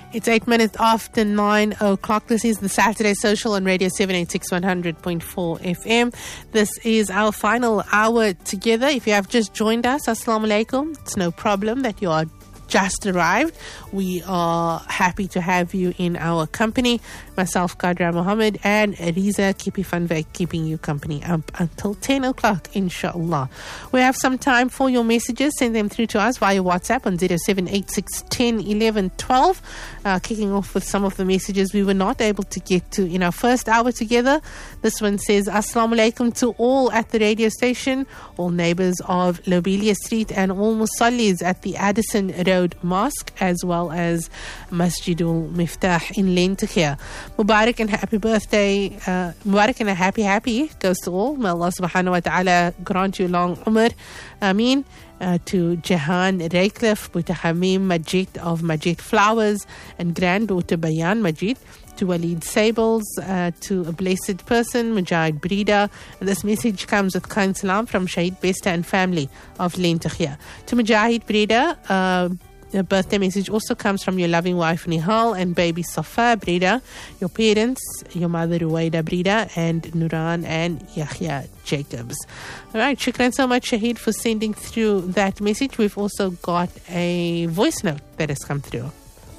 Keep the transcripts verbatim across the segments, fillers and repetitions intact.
It's eight minutes after nine o'clock. This is the Saturday Social on Radio seven eighty-six one hundred point four F M. This is our final hour together. If you have just joined us, Assalamu alaikum. It's no problem that you are just arrived. We are happy to have you in our company. Myself, Qadra Mohammed, and Riza Kipi Fanvek keeping you company up until ten o'clock, inshallah. We have some time for your messages. Send them through to us via WhatsApp on zero seven eight six one zero one one one two. Uh, kicking off with some of the messages we were not able to get to in our first hour together. This one says, Assalamu alaikum to all at the radio station, all neighbors of Lobelia Street, and all musallis at the Addison Road Mosque, as well as Masjidul Miftah in Lentehia. Mubarak and happy birthday. Uh, Mubarak and a happy, happy goes to all. May Allah subhanahu wa ta'ala grant you long umr. Ameen. Uh, to Jahan Raycliffe, Buta Hamim Majid of Majid Flowers, and granddaughter Bayan Majid, to Walid Sables, uh, to a blessed person, Mujahid Brida. And this message comes with kind salam from Shahid Besta and family of Lentehia. To Mujahid Brida, uh, the birthday message also comes from your loving wife Nihal and baby Safa Brida, your parents, your mother Ruwaida Brida, and Nuran and Yahya Jacobs. All right, shukran so much, Shahid, for sending through that message. We've also got a voice note that has come through.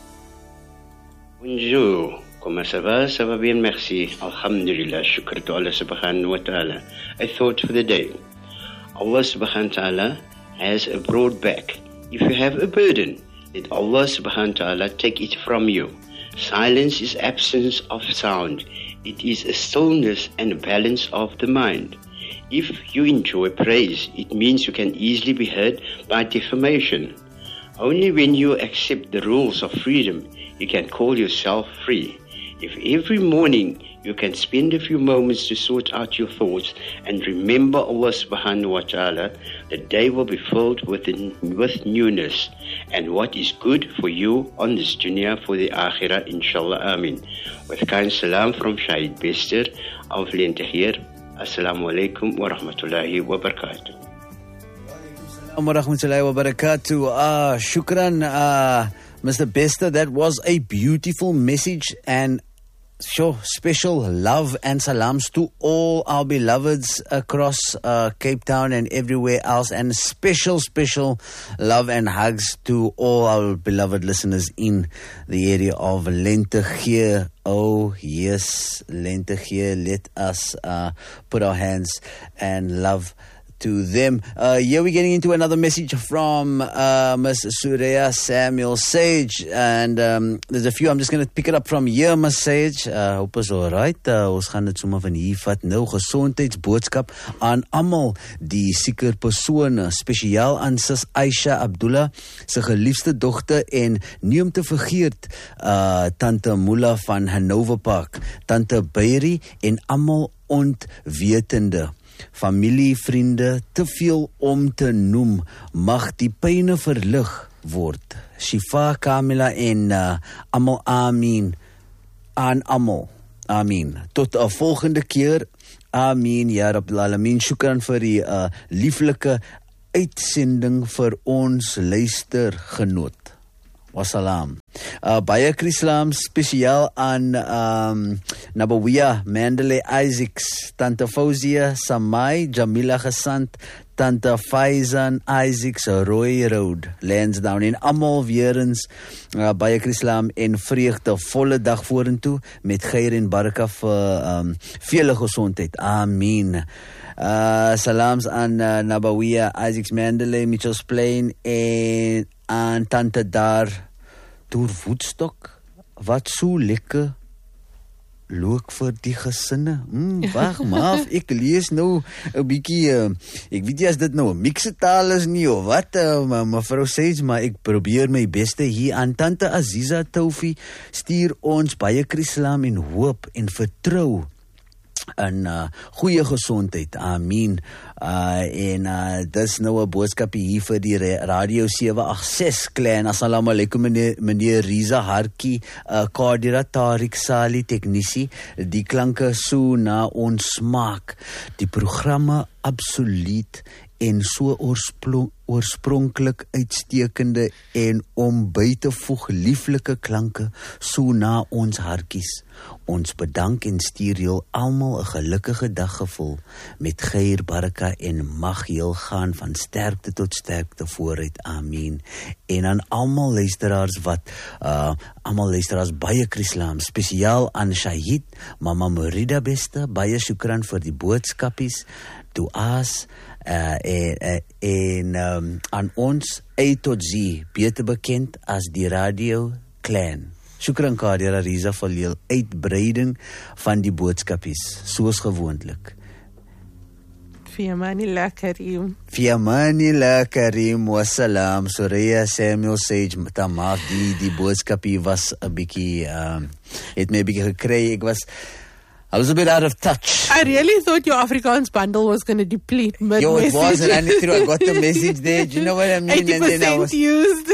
Bonjour, comment ça va? Ça va bien, merci. Alhamdulillah, shukr to Allah subhanahu wa ta'ala. A thought for the day. Allah subhanahu wa ta'ala has a broad back. If you have a burden, let Allah subhanahu wa ta'ala take it from you. Silence is absence of sound. It is a stillness and a balance of the mind. If you enjoy praise, it means you can easily be hurt by defamation. Only when you accept the rules of freedom, you can call yourself free. If every morning you can spend a few moments to sort out your thoughts and remember Allah subhanahu wa ta'ala, the day will be filled with, with newness and what is good for you on this dunya for the akhirah, inshallah, amin. With kind salam from Shahid Bester of Lentehia. Assalamu alaikum wa rahmatullahi wa barakatuh. Wa rahmatullahi wa barakatuh. Uh, shukran, uh, Mister Bester. That was a beautiful message, and sure, special love and salams to all our beloveds across uh, Cape Town and everywhere else, and special, special love and hugs to all our beloved listeners in the area of Lentehia. Oh yes, Lentehia. Let us uh, put our hands and love to them. Uh, here we're getting into another message from uh, Miss Surya Samuel Sage, and um, there's a few. I'm just going to pick it up from here, Miss Sage. Uh, hope is alright. Uh, ons gaan dit sommer van hier vat nou. Gesondheidsboodskap aan almal die sieker persone, spesiaal aan Sis Aisha Abdullah, sy geliefde dogter, en nie om te vergeet uh, Tante Mula van Hanover Park, Tante Bayri en almal ontwetende. Familie, vriende, te veel om te noem, mag die pyne verlig word. Shifa, Kamila en uh, amal, amin. Aan amal, amin. Tot 'n volgende keer, amin, ya Rabbil Alamin. Shukran vir die uh, lieflike uitsending vir ons luistergenoot. Wassalam. Uh, baie Krislam spesiaal aan um, Nabawiya, Mandalay Isaacs, Tante Fauzia, Samai, Jamila Gesant, Tante Faizan Isaacs, Roy Road, Lansdowne, en almal weer eens uh, baie Krislam en vreugde, volle dag vorentoe met geier en baraka vir um, vele gesondheid. Amen. Uh, salams aan uh, Nabawiya Isaacs, Mandalay, Mitchells Plain, en aan Tante Dar Toer Woodstock, wat so lekker look vir die gesinne. Mm, wag maar, ek lees nou 'n bietjie, uh, ek weet nie as dit nou 'n mikse taal is nie of wat, uh, mevrou Sage, maar ek probeer my beste hier aan. Tante Aziza Toufi stuur ons baie Krislam en hoop en vertrou en uh, goeie gesondheid. Amen. Uh, en uh, dis nou 'n boodskap hier vir die Radio sewe agt ses clan. Assalamu alaikum meneer, meneer Riza Harki, uh, Kadira Tariq Sali Technici. Die klanke so na ons smaak. Die programme absoluut en so oorspro- oorspronklik uitstekende en om by te voeg lieflike klanke so na ons hartjies. Ons bedank en stuur heel almal 'n gelukkige daggevoel met geier, baraka en mag heel gaan van sterkte tot sterkte vooruit. Amen. En aan almal luisteraars wat uh, almal luisteraars baie Chrislam, spesiaal aan Shahid, Mama Morida Beste, baie shukran vir die boodskapies, dua's uh, en, uh, en um, aan ons A tot Z, beter bekend as die Radio Clan. Shukran Kadira Riza vir die uitbreiding van die boodskapies, soos gewoonlik. Fi amanillah Kareem. Fi amanillah Kareem, wassalam. Soraya Samuel Sage, tamaaf, die, die boodskapie was 'n bietjie, um, het my 'n bietjie gekry. Ek was, I was a bit out of touch. I really thought your Afrikaans bundle was going to deplete mid-message. Yo, it was, and I, through, I got the message there. Do you know what I mean? eighty percent and then I was used.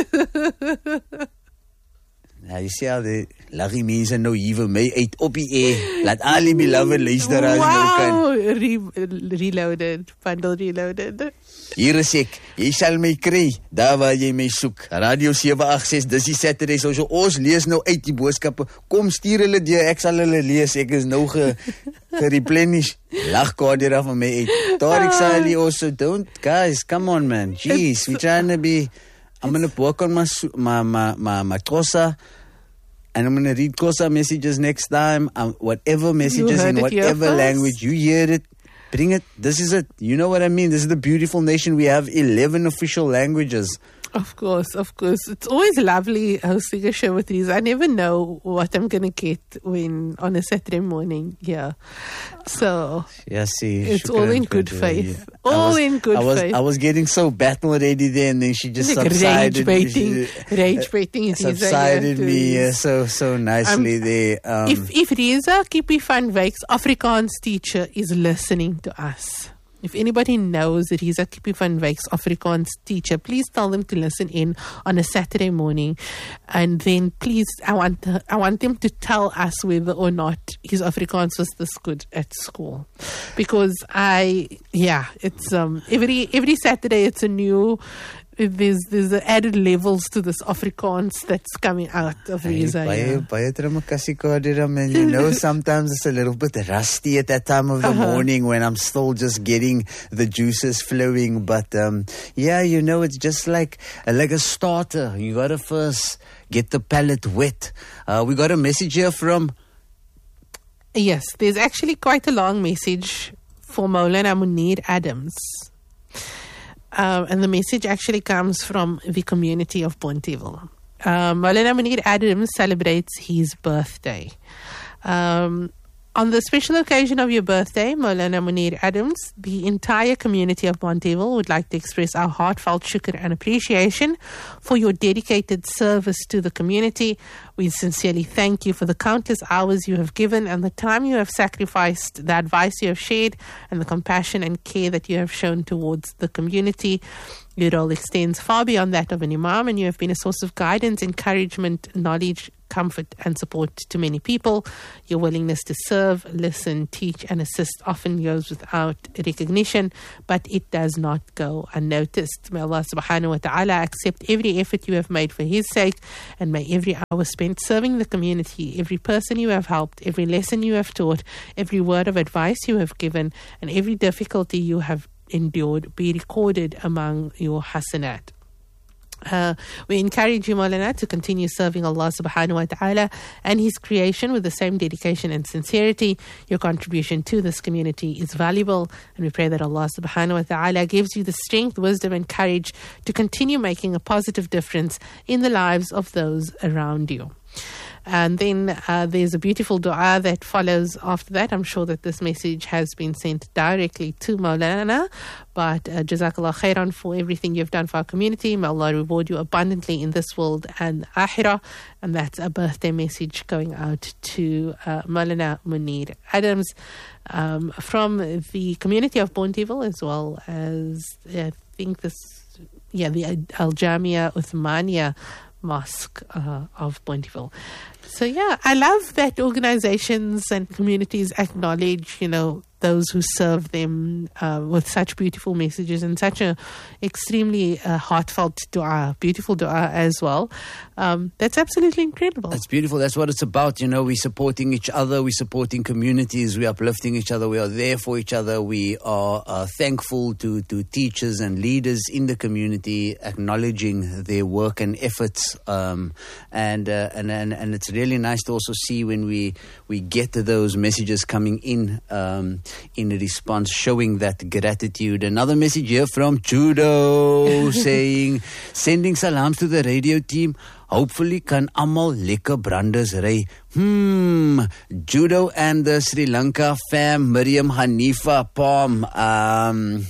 Nou, jy sê al die laggie mense nou hier vir my uit op die air. Laat al die beloved luisteraars nou kan. Wow, Re- reloaded, bundle reloaded. Hier is ek, jy sal my kry, daar waar jy my soek. Radio seven eight six, dis die Saturday Social. Ons lees nou uit die boodskappe. Kom stuur hulle deur, ek sal hulle lees. Ek is nou ge, gereplenish. Lach Kadira van my uit. Tariq Sali also, don't, guys, come on man. Jeez, we're trying to be, I'm going to work on my, my, my, my, my Xhosa. And I'm going to read Xhosa messages next time. Um, whatever messages in whatever language, you hear it, bring it. This is it. You know what I mean? This is the beautiful nation. We have eleven official languages. Of course, of course. It's always lovely hosting a show with these. I never know what I'm going to get when on a Saturday morning. Yeah. So yeah, see, it's all in good faith. Yeah. All was, in good I was, faith. I was getting so battle ready there, and then she just like subsided. Rage baiting. Rage baiting. Uh, subsided Riza, me uh, so so nicely um, there. Um, if if Riza Kippie van Wyks, Afrikaans teacher, is listening to us, if anybody knows that he's a Kippie van Wyks Afrikaans teacher, please tell them to listen in on a Saturday morning. And then please, I want I want them to tell us whether or not his Afrikaans was this good at school. Because I, yeah, it's um every every Saturday it's a new, there's there's added levels to this Afrikaans that's coming out of Riza. Baie baie tramakasi Kadira, man. You know, sometimes it's a little bit rusty at that time of the uh-huh. morning when I'm still just getting the juices flowing. But um, yeah, you know, it's just like like a starter. You gotta first get the palate wet. Uh, we got a message here from. Yes, there's actually quite a long message for Maulana Munir Adams. Um, and the message actually comes from the community of Bonteheuwel. Um, Maulana Munir Adams celebrates his birthday. Um, on the special occasion of your birthday, Maulana Munir Adams, the entire community of Bonteheuwel would like to express our heartfelt shukr and appreciation for your dedicated service to the community. We sincerely thank you for the countless hours you have given and the time you have sacrificed, the advice you have shared, and the compassion and care that you have shown towards the community. Your role extends far beyond that of an imam, and you have been a source of guidance, encouragement, knowledge, comfort, and support to many people. Your willingness to serve, listen, teach, and assist often goes without recognition, but it does not go unnoticed. May Allah subhanahu wa ta'ala accept every effort you have made for His sake, and may every hour spent serving the community, every person you have helped, every lesson you have taught, every word of advice you have given, and every difficulty you have endured be recorded among your hasanat. Uh, we encourage you, Maulana, to continue serving Allah subhanahu wa ta'ala and His creation with the same dedication and sincerity. Your contribution to this community is valuable, and we pray that Allah subhanahu wa ta'ala gives you the strength, wisdom, and courage to continue making a positive difference in the lives of those around you. And then uh, there's a beautiful dua that follows after that. I'm sure that this message has been sent directly to Maulana, but uh, Jazakallah khairan for everything you've done for our community. May Allah reward you abundantly in this world and akhirah. And that's a birthday message going out to uh, Maulana Munir Adams um, from the community of Bonteheuwel, as well as I think this, yeah, the Al Jamia Uthmania Mosque uh, of Bonteheuwel. So yeah, I love that organizations and communities acknowledge, you know, those who serve them uh, with such beautiful messages and such a extremely uh, heartfelt dua, beautiful dua as well. Um, that's absolutely incredible. That's beautiful. That's what it's about. You know, we're supporting each other. We're supporting communities. We're uplifting each other. We are there for each other. We are uh, thankful to, to teachers and leaders in the community, acknowledging their work and efforts. Um, and, uh, and and and it's really nice to also see when we we get to those messages coming in um, in response, showing that gratitude. Another message here from Judo saying, sending salams to the radio team. Hopefully kan almal lekker branders ry. Hmm, Judo and the Sri Lanka fam, Miriam, Hanifa, Palm. Um,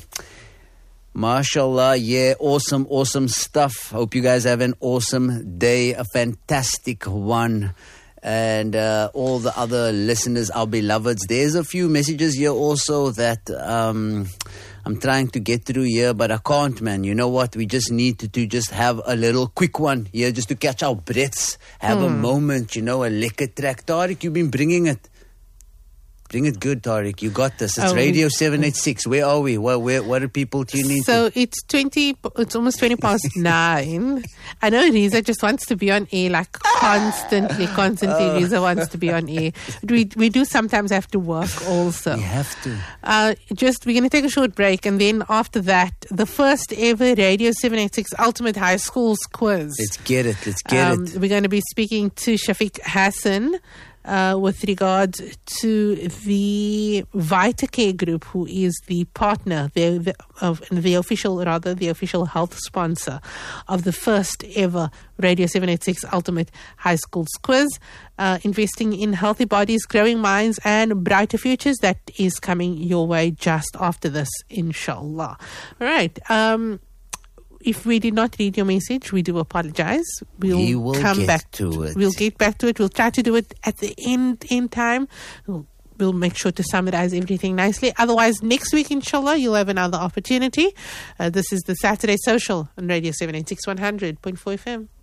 mashallah, yeah, awesome, awesome stuff. Hope you guys have an awesome day, a fantastic one. And uh, all the other listeners, our beloveds. There's a few messages here also that um, I'm trying to get through here, but I can't, man. You know what? We just need to, to just have a little quick one here, just to catch our breaths, have hmm. a moment, you know, a lekker track. Tariq, you've been bringing it. Bring it good, Tariq. You got this. It's oh, Radio seven eighty-six. Where are we? Where, where, what are people tuning so to? So it's twenty. It's almost twenty past nine. I know Riza just wants to be on air, like constantly, constantly. Oh. Riza wants to be on air. We we do sometimes have to work also. We have to. Uh, just we're going to take a short break, and then after that, the first ever Radio seven eighty-six Ultimate High Schools quiz. Let's get it. Let's get um, it. We're going to be speaking to Shafiq Hassan. Uh, with regard to the VitaCare Group, who is the partner, the, the, of the official, rather, the official health sponsor of the first ever Radio seven eighty-six Ultimate High Schools Quiz, uh, investing in healthy bodies, growing minds, and brighter futures. That is coming your way just after this, inshallah. All right. Um, If we did not read your message, we do apologize. We'll we will come get back to it. We'll get back to it. We'll try to do it at the end end time. We'll, we'll make sure to summarize everything nicely. Otherwise, next week, inshallah, you'll have another opportunity. Uh, this is the Saturday Social on Radio seven eighty-six one hundred point four F M.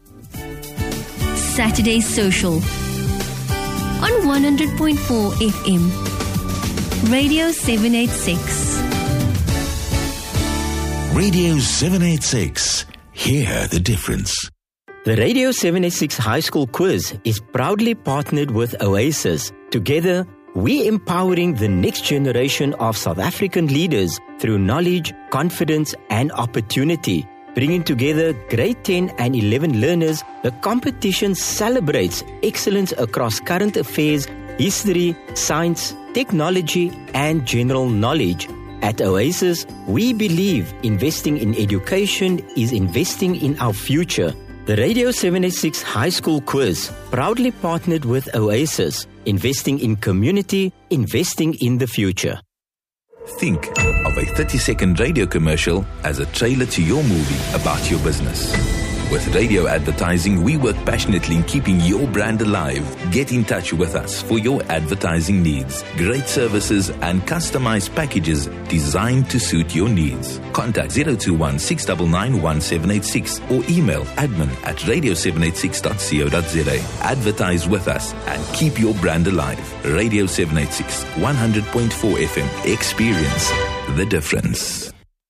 Saturday Social on one hundred point four F M. Radio seven eighty-six. Radio seven eighty-six. Hear the difference. The Radio seven eighty-six High School Quiz is proudly partnered with Oasis. Together, we're empowering the next generation of South African leaders through knowledge, confidence, and opportunity. Bringing together grade ten and eleven learners, the competition celebrates excellence across current affairs, history, science, technology, and general knowledge. At Oasis, we believe investing in education is investing in our future. The Radio seven eighty-six High School Quiz, proudly partnered with Oasis, investing in community, investing in the future. Think of a thirty-second radio commercial as a trailer to your movie about your business. With radio advertising, we work passionately in keeping your brand alive. Get in touch with us for your advertising needs. Great services and customized packages designed to suit your needs. Contact zero two one, six nine nine, one seven eight six or email admin at radio seven eighty-six dot co dot za. Advertise with us and keep your brand alive. Radio seven eighty-six, one hundred point four F M. Experience the difference.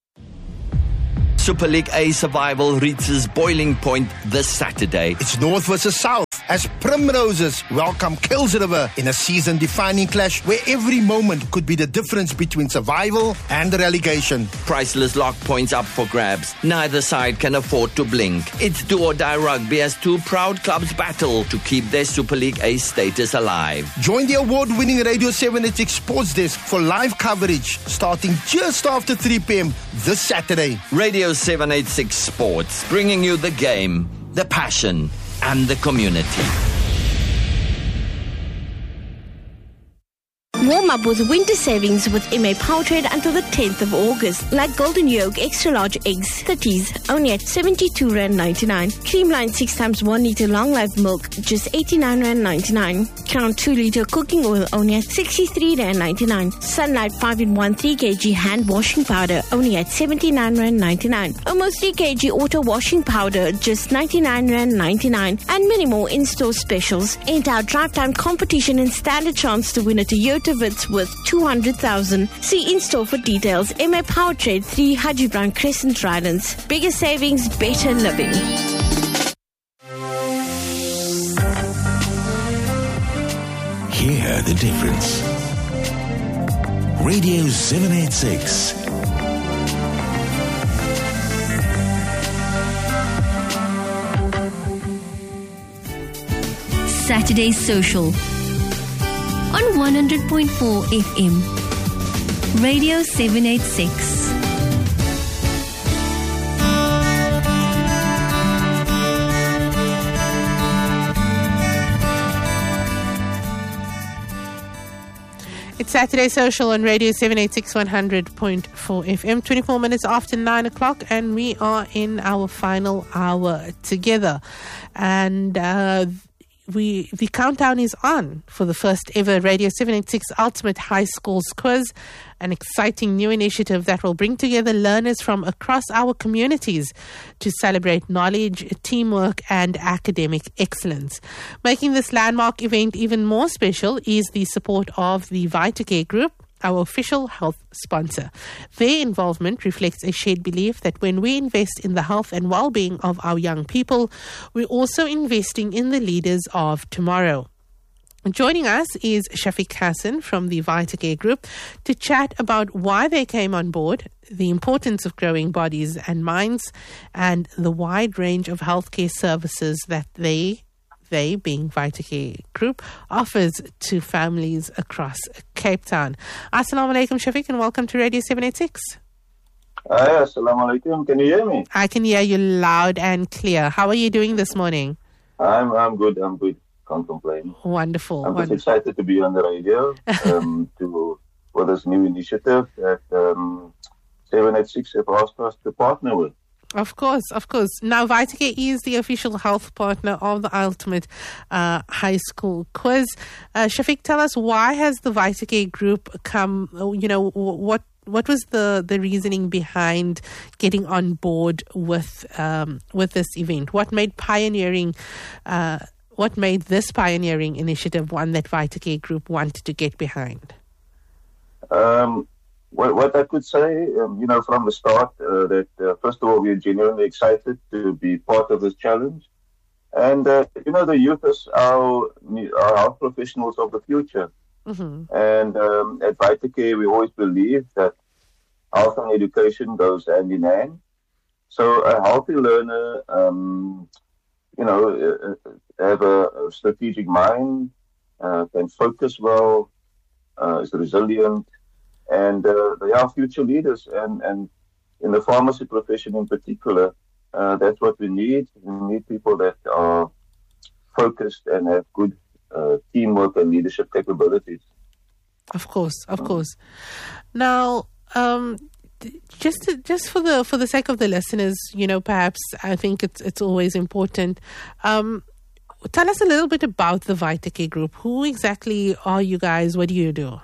Super League A survival reaches boiling point this Saturday. It's North versus South as Primroses welcome Kills River in a season-defining clash where every moment could be the difference between survival and relegation. Priceless lock points up for grabs. Neither side can afford to blink. It's do or die rugby as two proud clubs battle to keep their Super League A status alive. Join the award-winning Radio seven eighty-six Sports Desk for live coverage starting just after three p.m. this Saturday. Radio seven eighty-six Sports, bringing you the game, the passion, and the community. Warm up with winter savings with M A Powertrade until the tenth of August. Like Golden Yolk Extra Large Eggs, thirties, only at seventy-two rand ninety-nine. Creamline six times one litre Long Life Milk, just eighty-nine rand ninety-nine. Crown two litre Cooking Oil, only at sixty-three rand ninety-nine. Sunlight five in one three kilogram Hand Washing Powder, only at seventy-nine rand ninety-nine. Almost three kilogram Auto Washing Powder, just ninety-nine rand ninety-nine. And many more in-store specials. Enter our drive time competition and stand a chance to win a Toyota Vitz starts with two hundred thousand. See in-store for details. M A Powertrade, three Haji Brown Crescent, Rylands. Bigger savings, better living. Hear the difference. Radio seven eighty-six. Saturday Social on one hundred point four F M. Radio seven eighty-six. It's Saturday Social on Radio seven eighty-six, one hundred point four F M, twenty-four minutes after nine o'clock, and we are in our final hour together. And uh, we the countdown is on for the first ever Radio seven eighty-six Ultimate High Schools Quiz, an exciting new initiative that will bring together learners from across our communities to celebrate knowledge, teamwork, and academic excellence. Making this landmark event even more special is the support of the VitaCare Group, our official health sponsor. Their involvement reflects a shared belief that when we invest in the health and well-being of our young people, we're also investing in the leaders of tomorrow. Joining us is Shafiq Hassan from the VitaCare Group to chat about why they came on board, the importance of growing bodies and minds, and the wide range of healthcare services that they They, being VitaCare Group, offers to families across Cape Town. Assalamu alaikum, Shafiq, and welcome to Radio seven eighty-six. Hi, assalamu alaikum. Can you hear me? I can hear you loud and clear. How are you doing this morning? I'm I'm good. I'm good. Can't complain. Wonderful. I'm wonderful. just excited to be on the radio um, to for this new initiative that um, seven eighty-six have asked us to partner with. Of course, of course. Now, VitaCare is the official health partner of the Ultimate uh, High School Quiz. Uh, Shafiq, tell us, why has the VitaCare Group come, you know, what what was the, the reasoning behind getting on board with um, with this event? What made pioneering, uh, what made this pioneering initiative one that VitaCare Group wanted to get behind? Um. What, what I could say, um, you know, from the start, uh, that uh, first of all, we're genuinely excited to be part of this challenge. And, uh, you know, the youth is our, our health professionals of the future. Mm-hmm. And um, at VitaCare, we always believe that health and education goes hand in hand. So a healthy learner, um, you know, uh, have a, a strategic mind, uh, can focus well, uh, is resilient, and uh, they are future leaders. And, and in the pharmacy profession in particular, uh, that's what we need. We need people that are focused and have good uh, teamwork and leadership capabilities. Of course, of course. Now, um, just to, just for the for the sake of the listeners, you know, perhaps I think it's it's always important. Um, tell us a little bit about the VitaCare Group. Who exactly are you guys? What do you do?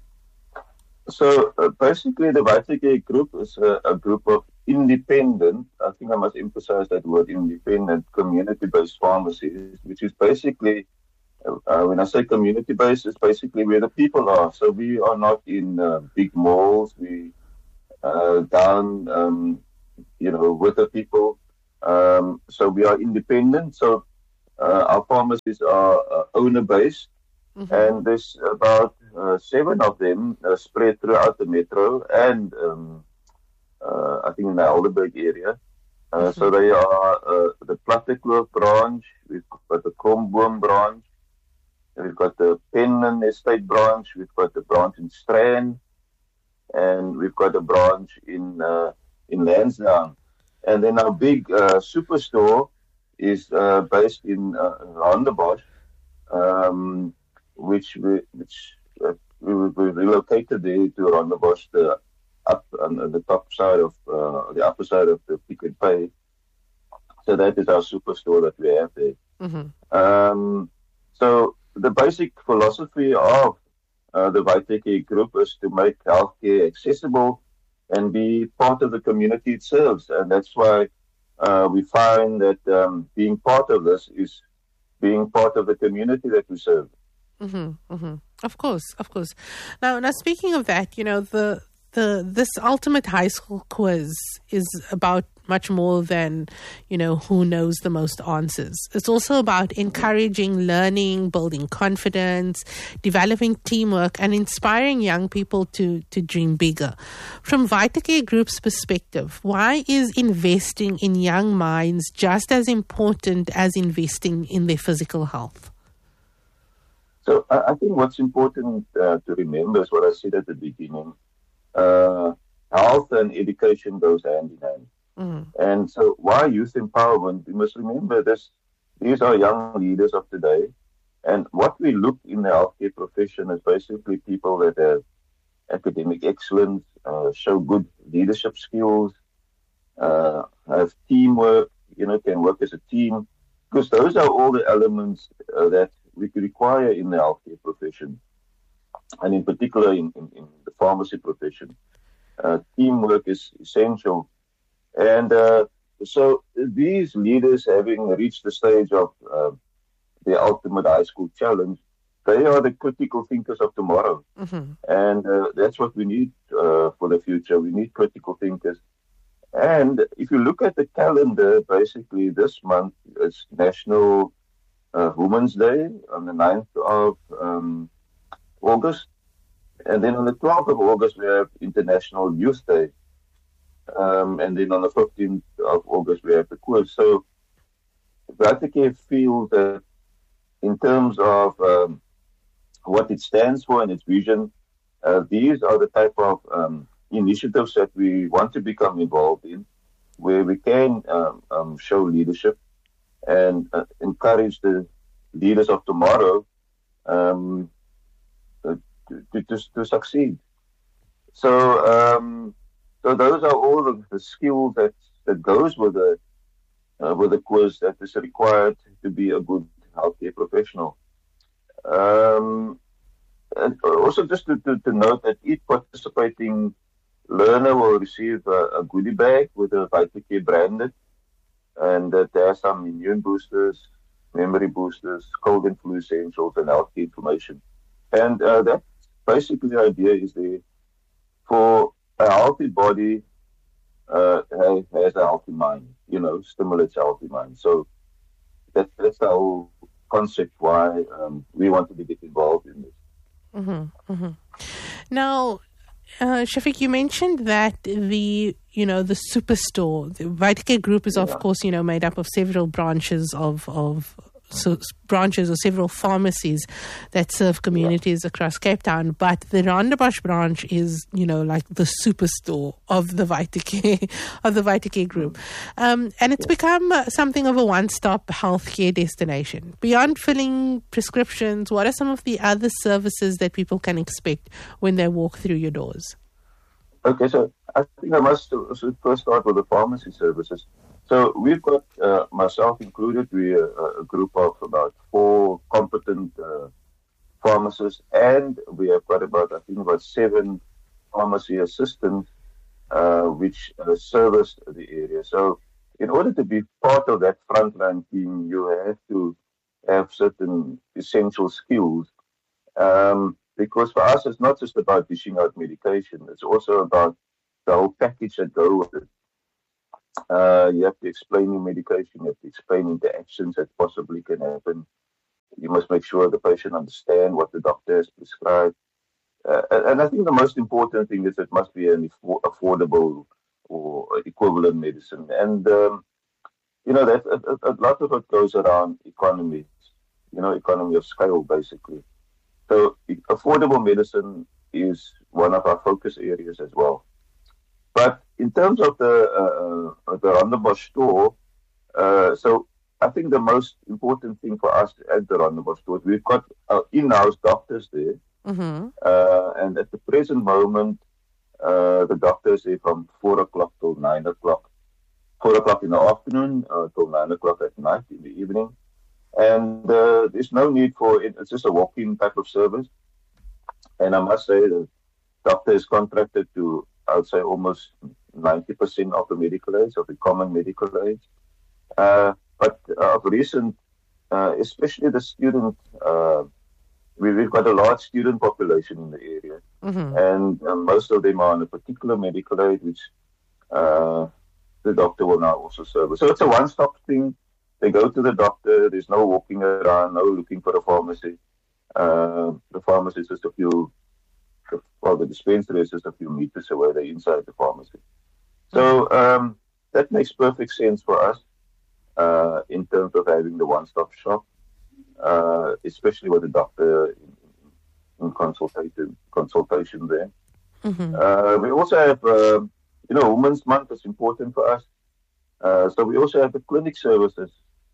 So uh, basically, the VitaCare Group is a, a group of independent, I think I must emphasize that word, independent, community-based pharmacies, which is basically, uh, when I say community-based, it's basically where the people are. So we are not in uh, big malls. We uh, down, um, you know, with the people. Um, so we are independent. So uh, our pharmacies are uh, owner-based. Mm-hmm. And there's about uh, seven of them uh, spread throughout the metro and um, uh, I think in the Helderberg area. Uh, mm-hmm. So they are uh, the Plattekloof branch, we've got the Kromboom branch, we've got the Penman Estate branch, we've got the branch in Strand, and we've got a branch in uh, in Lansdowne. And then our big uh, superstore is uh, based in uh, Rondebosch. Um, which we which uh, we, we relocated there to Rondebosch, the up on the top side of uh, the upper side of the Pick and Pay. So that is our superstore that we have there. Mm-hmm. Um, so the basic philosophy of uh, the VitaCare Group is to make healthcare accessible and be part of the community it serves, and that's why uh, we find that um, being part of this is being part of the community that we serve. Mm-hmm, mm-hmm. Of course, of course. Now, now speaking of that, you know, the the this ultimate high school quiz is about much more than, you know, who knows the most answers. It's also about encouraging learning, building confidence, developing teamwork, and inspiring young people to, to dream bigger. From VitaCare Group's perspective, why is investing in young minds just as important as investing in their physical health? So I, I think what's important uh, to remember is what I said at the beginning. Uh, health and education goes hand in hand. Mm. And so why youth empowerment? We must remember this. These are young leaders of today. And what we look in the healthcare profession is basically people that have academic excellence, uh, show good leadership skills, uh, have teamwork, you know, can work as a team. Because those are all the elements uh, that we require in the healthcare profession. And in particular in, in, in the pharmacy profession. Uh, teamwork is essential. And uh, so these leaders, having reached the stage of uh, the ultimate high school challenge, they are the critical thinkers of tomorrow. Mm-hmm. And uh, that's what we need uh, for the future. We need critical thinkers. And if you look at the calendar, basically this month is National uh, Women's Day on the ninth of um, August. And then on the twelfth of August, we have International Youth Day. Um, and then on the fifteenth of August, we have the quiz. So VitaCare feels that in terms of um, what it stands for and its vision, uh, these are the type of um, initiatives that we want to become involved in, where we can um, um, show leadership and uh, encourage the leaders of tomorrow um, to, to, to, to succeed. So, um, So those are all of the skills that, that goes with the uh, with the quiz that is required to be a good healthcare professional. Um, and also just to, to, to note that each participating learner will receive a, a goodie bag with a VitaCare branded, and that there are some immune boosters, memory boosters, cold and flu essentials, and healthcare information. And uh, that basically the idea is there for a healthy body uh, has, has a healthy mind, you know, stimulates a healthy mind. So that, that's the whole concept why um, we want to be get involved in this. Mm-hmm, mm-hmm. Now, uh, Shafiq, you mentioned that the, you know, the superstore, the VitaCare Group is, yeah. of course, you know, made up of several branches of, of So branches or several pharmacies that serve communities yeah. across Cape Town, but the Rondebosch branch is, you know, like the superstore of the VitaCare of the VitaCare Group, um, and it's yeah. become uh, something of a one-stop healthcare destination. Beyond filling prescriptions, what are some of the other services that people can expect when they walk through your doors? Okay, so I think I must first start with the pharmacy services. So we've got, uh, myself included, we're a, a group of about four competent uh, pharmacists, and we have got about, I think, about seven pharmacy assistants uh, which uh, service the area. So in order to be part of that frontline team, you have to have certain essential skills. Um, because for us, it's not just about dishing out medication. It's also about the whole package that goes with it. Uh, you have to explain your medication, you have to explain interactions that possibly can happen. You must make sure the patient understands what the doctor has prescribed. Uh, and I think the most important thing is it must be an affordable or equivalent medicine. And, um, you know, that a, a lot of it goes around economy, you know, economy of scale, basically. So affordable medicine is one of our focus areas as well. But in terms of the uh, the Rondebosch store, uh, so I think the most important thing for us at the Rondebosch store is we've got our in-house doctors there. Mm-hmm. Uh, and at the present moment, uh, the doctors are from four o'clock till nine o'clock. four o'clock in the afternoon uh, till nine o'clock at night in the evening. And uh, there's no need for it. It's just a walk-in type of service. And I must say the doctor is contracted to, I would say, almost ninety percent of the medical aids, of the common medical aids. Uh, but uh, of recent, uh, especially the student uh, we, we've got a large student population in the area, Mm-hmm. and uh, most of them are on a particular medical aid, which uh, the doctor will now also service. So it's a one-stop thing. They go to the doctor. There's no walking around, no looking for a pharmacy. Uh, the pharmacy is just a few, well, the dispensary is just a few meters away. They're inside the pharmacy. So um, that makes perfect sense for us uh, in terms of having the one-stop shop, uh, especially with the doctor in, in consultation, consultation there. Mm-hmm. Uh, we also have, uh, you know, Women's Month is important for us. Uh, so we also have the clinic services.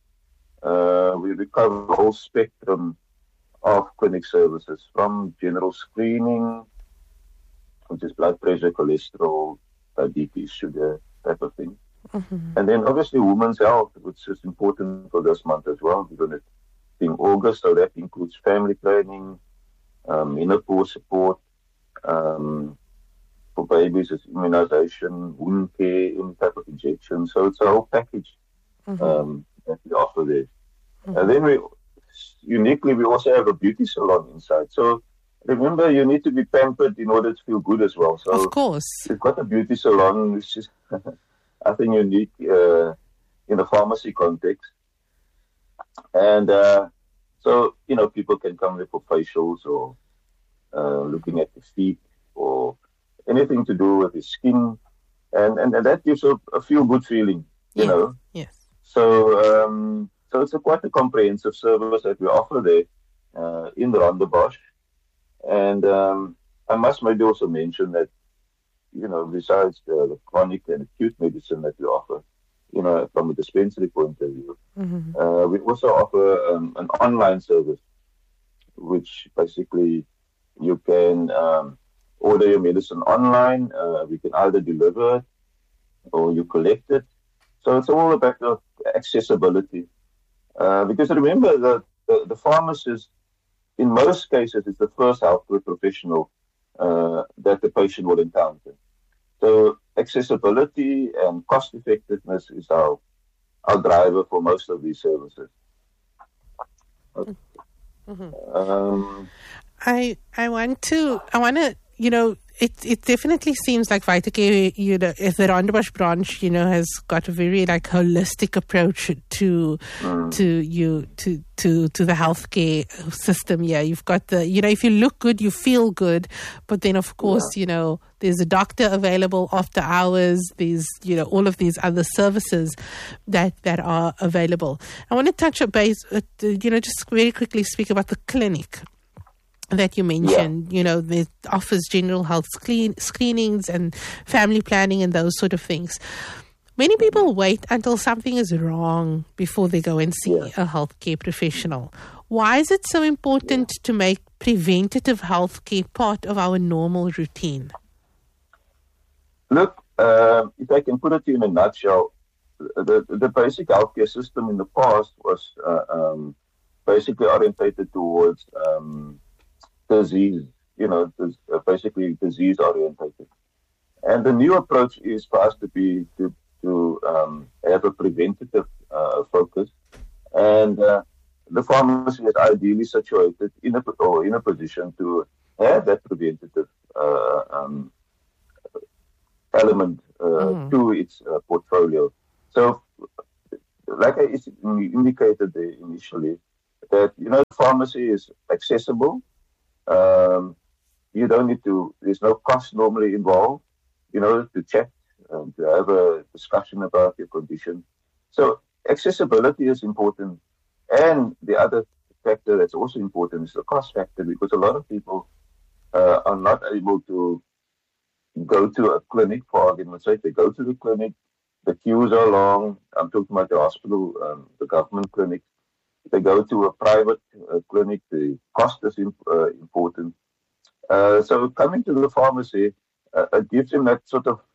Uh, we, we cover the whole spectrum of clinic services, from general screening, which is blood pressure, cholesterol, diabetes, sugar, type of thing. Mm-hmm. And then obviously women's health, which is important for this month as well, given it being August. So that includes family planning, um, menopause support, um, for babies, it's immunization, wound care, any type of injection. So it's a whole package Mm-hmm. um, that we offer there. Mm-hmm. And then we, uniquely, we also have a beauty salon inside. So remember, you need to be pampered in order to feel good as well. So Of course. we've got a beauty salon, which is, I think, unique uh, in a pharmacy context. And uh, so, you know, people can come there for facials or uh, looking at the feet or anything to do with the skin. And, and, and that gives a, a feel-good feeling, you Yes. know. Yes. So um, so it's a quite a comprehensive service that we offer there uh, in the Rondebosch. And um, I must maybe also mention that, you know, besides the, the chronic and acute medicine that we offer, you know, from a dispensary point of view, Mm-hmm. uh, we also offer um, an online service, which basically you can um, order your medicine online. Uh, we can either deliver it or you collect it. So it's all about the accessibility. Uh, because remember, the, the, the pharmacist, in most cases, is the first healthcare professional uh, that the patient will encounter. So accessibility and cost effectiveness is our, our driver for most of these services. Mm-hmm. Um, I I want to I want to you know it it definitely seems like VitaCare, you know, if the Rondebosch branch, you know, has got a very like holistic approach to mm. to you to to to the healthcare system. Yeah, you've got the, you know, if you look good, you feel good, but then of course, yeah. you know, there's a doctor available after hours. There's, you know, all of these other services that that are available. I want to touch a base, uh, you know, just very quickly speak about the clinic that you mentioned. Yeah. You know, it offers general health screen, screenings and family planning and those sort of things. Many people wait until something is wrong before they go and see yeah. a healthcare professional. Why is it so important yeah. to make preventative healthcare part of our normal routine? Look, uh, if I can put it in a nutshell, the, the basic healthcare system in the past was uh, um, basically orientated towards um, disease, you know, uh, basically disease orientated. And the new approach is for us to be, to, to um, have a preventative uh, focus. And uh, the pharmacy is ideally situated in a, or in a position to have that preventative uh, um, element uh, mm. to its uh, portfolio. So, like I indicated there initially, that, you know, pharmacy is accessible. Um, you don't need to, there's no cost normally involved, you know, to chat and to have a discussion about your condition. So accessibility is important. And the other factor that's also important is the cost factor, because a lot of people uh, are not able to go to a clinic, for argument's sake. They go to the clinic, the queues are long. I'm talking about the hospital, um, the government clinic. They go to a private uh, clinic, the cost is imp- uh, important. Uh, so coming to the pharmacy, uh, it gives them that sort of